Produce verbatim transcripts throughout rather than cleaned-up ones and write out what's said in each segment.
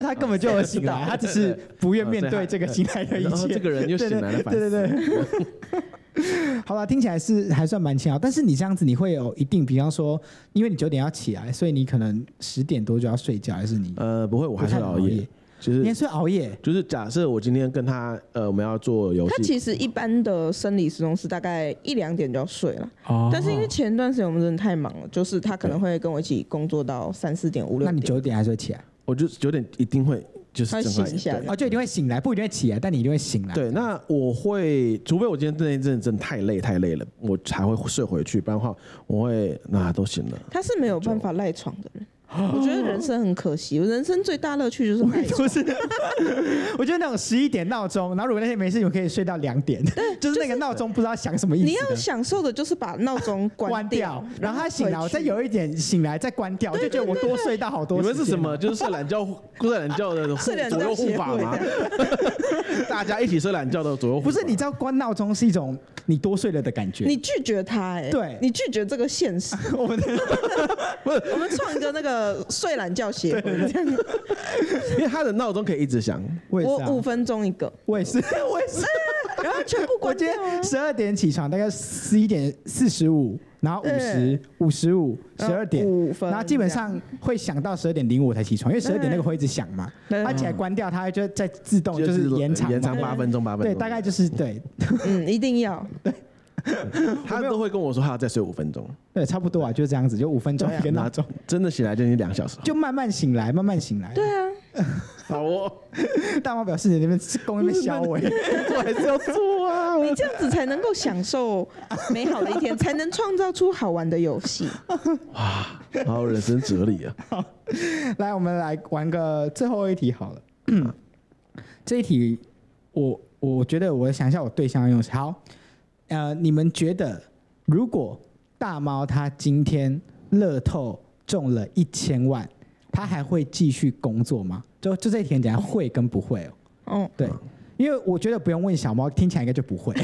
他根本就有醒来，他只是不愿面对这个醒来的一切。 然后这个人又醒来了， 对对对对对。好了，听起来是还算蛮轻巧，但是你这样子你会有一定，比方说，因为你九点要起来，所以你可能十点多就要睡觉，还是你？ 呃，不会，我还是熬夜。就是你还是熬夜， 就是假设我今天跟他呃我们要做游戏， 他其实一般的生理时钟是大概一两点就要睡了， 哦、 但是因为前段时间我们真的太忙了，就是他可能会跟我一起工作到三四点五六点。 那你九点还是会起来？ 我就九点一定会就是他醒一下， 哦，就一定会醒来，不一定会起来，但你一定会醒来。 对，那我会，除非我今天那一阵真的太累太累了，我才会睡回去，不然的话我会那都醒了。 他是没有办法赖床的人。我觉得人生很可惜，我人生最大乐趣就是赖床。 不是，我觉得那种十一点闹钟，然后如果那天没事，我可以睡到两点，就是那个闹钟不知道想什么意思。 你要享受的就是把闹钟关掉， 然后他醒来，我再有一点醒来再关掉，我就觉得我多睡到好多。 你们是什么？就是睡懒觉、睡懒觉的左右护法吗？大家一起睡懒觉的左右护法。 不是，你知道关闹钟是一种你多睡了的感觉。 你拒绝他，哎，对，你拒绝这个现实。 我们不是， 我们创一个那个。睡懒觉协会， 因为他的闹钟可以一直响， 我五分钟一个， 我也是，我也是， 然后全部关掉。 我今天十二点起床，大概十一点四十五，然后五十、五十五、十二点，然后基本上会响到十二点零五才起床，因为十二点那个会一直响嘛，它起来关掉，它就再自动就是延长， 延长八分钟，八分钟， 对，大概就是对， 嗯，一定要对。 他都会跟我说他要再睡五分钟， 对，差不多啊，就这样子，就五分钟一个闹钟， 真的醒来就已经两小时， 就慢慢醒来，慢慢醒来。 对啊， 好哦。 大猫表示你那边公那边消委， 我还是要做啊， 你这样子才能够享受美好的一天，才能创造出好玩的游戏。 哇，好人生哲理啊！ 好，来，我们来玩个最后一题好了。这一题我我觉得我想一下我对象要用谁好。呃，你们觉得如果大猫他今天乐透中了一千万，他还会继续工作吗？就就这一题很简单，会跟不会哦。哦，对，因为我觉得不用问小猫，听起来应该就不会。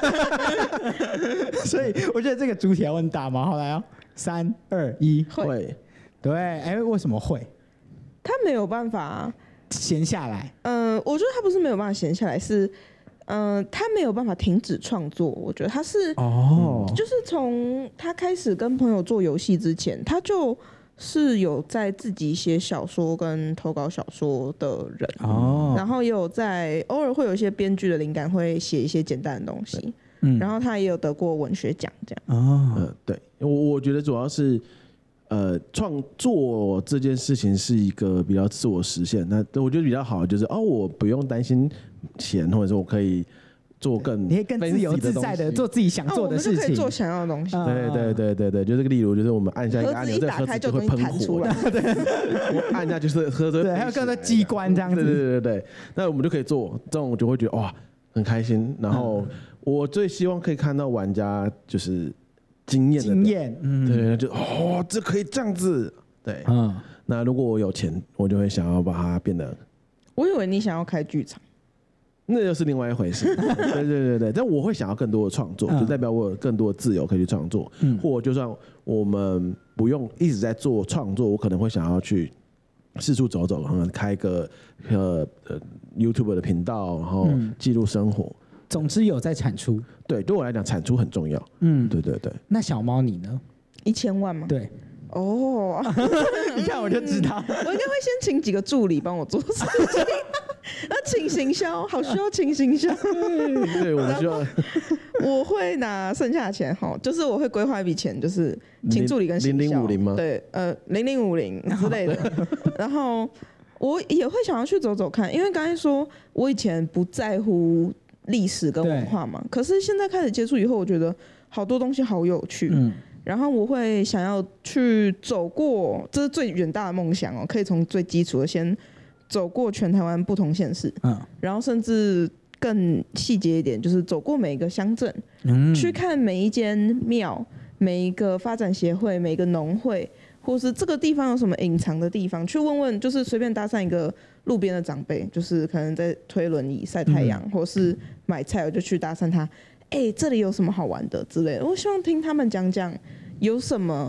所以我觉得这个主题要问大猫。好，来哦，三二一， 会。 对，哎，为什么会？ 他没有办法闲下来。 嗯、呃，我觉得他不是没有办法闲下来，是。嗯、呃，他没有办法停止创作。我觉得他是哦，就是从他开始跟朋友做游戏之前，他就是有在自己写小说跟投稿小说的人哦，然后也有在偶尔会有一些编剧的灵感，会写一些简单的东西。嗯，然后他也有得过文学奖，这样哦。呃，对，我我觉得主要是呃，创作这件事情是一个比较自我实现。那我觉得比较好的就是哦，我不用担心钱，或者说我可以做更， 你可以更自由自在的做自己想做的事情， 哦、我们就可以做想要的东西。 对对对对对，就这个例如，就是我们按下一个按钮，这个盒子就会喷火来。 对，我按下就是盒子， 对，还有更多机关这样子。 对对对对对，那我们就可以做这种，我就会觉得哇很开心。然后我最希望可以看到玩家就是经验的经验， 嗯，对，就哦这可以这样子，对，嗯。那如果我有钱，我就会想要把它变得。 我以为你想要开剧场。 那又是另外一回事，对对对对，但我会想要更多的创作，就代表我有更多的自由可以去创作，嗯、或就算我们不用一直在做创作，我可能会想要去四处走走，开个呃呃 YouTube 的频道，然后记录生活。嗯、 总之有在产出， 对，对我来讲产出很重要。嗯，对对对。 那小猫你呢？ 一千万吗？ 对。 哦， 你看我就知道， 我应该会先请几个助理帮我做事情。要请行销，好需要请行销。 对，我们需要。 我会拿剩下的钱哈，就是我会规划一笔钱，就是请助理跟行销。零零五零吗？ 对，呃，零零五零之类的。然后我也会想要去走走看，因为刚才说我以前不在乎历史跟文化嘛，可是现在开始接触以后，我觉得好多东西好有趣。嗯。然后我会想要去走过，这是最远大的梦想哦，可以从最基础的先走过全台湾不同县市，嗯，然后甚至更细节一点，就是走过每一个乡镇，嗯，去看每一间庙、每一个发展协会、每一个农会，或是这个地方有什么隐藏的地方，去问问，就是随便搭讪一个路边的长辈，就是可能在推轮椅晒太阳，嗯、或是买菜，我就去搭讪他。哎、欸，这里有什么好玩的之类的？我希望听他们讲讲有什么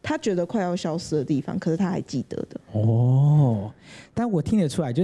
他觉得快要消失的地方，可是他还记得的。 哦，但我听得出来，就